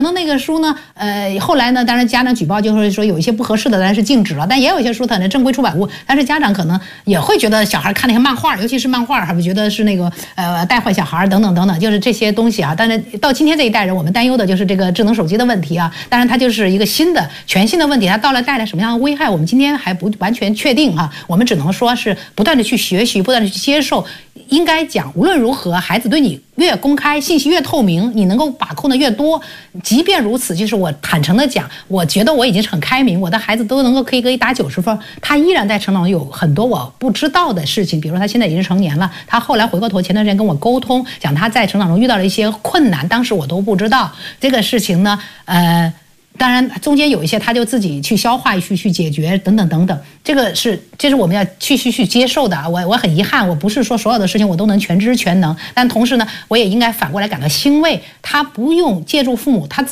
那个书呢，后来呢，当然家长举报就会说有一些不合适的，当然是禁止了，但也有一些书可能正规出版物，但是家长可能也会觉得小孩看那些漫画，尤其是漫画，还会觉得是那个带坏小孩等等等等，就是这些东西啊。但是到今天这一代人，我们担忧的就是这个智能手机的问题啊。当然它就是一个全新的问题，它到了带来什么样的危害，我们今天还不完全确定啊。我们只能说是不断的去学习，不断的去接受。应该讲，无论如何，孩子对你越公开，信息越透明，你能够把控的越多。即便如此，就是我坦诚的讲，我觉得我已经是很开明，我的孩子都能够可以打90分，他依然在成长中有很多我不知道的事情。比如说他现在已经成年了，他后来回过头前段时间跟我沟通，讲他在成长中遇到了一些困难，当时我都不知道这个事情呢。当然，中间有一些他就自己去消化、去解决等等等等，这是我们要去接受的。我很遗憾，我不是说所有的事情我都能全知全能，但同时呢，我也应该反过来感到欣慰，他不用借助父母，他自己